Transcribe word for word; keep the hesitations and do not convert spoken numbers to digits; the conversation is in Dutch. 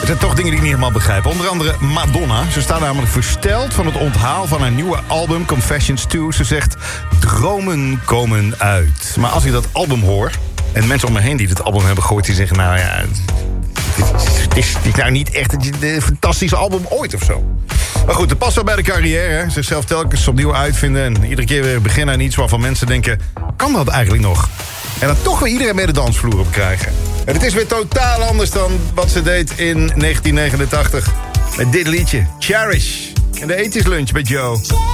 Er zijn toch dingen die ik niet helemaal begrijp. Onder andere Madonna. Ze staat namelijk versteld van het onthaal van haar nieuwe album Confessions twee. Ze zegt, dromen komen uit. Maar als ik dat album hoor, en mensen om me heen die dit album hebben gehoord, die zeggen, nou ja, het is, het is nou niet echt een fantastisch album ooit of zo. Maar goed, het past wel bij de carrière. Hè? Zichzelf telkens opnieuw uitvinden en iedere keer weer beginnen aan iets waarvan mensen denken, kan dat eigenlijk nog? En dan toch weer iedereen mee de dansvloer op krijgen. En het is weer totaal anders dan wat ze deed in negentien negenentachtig. Met dit liedje, Cherish. En de ethisch lunch met Joe.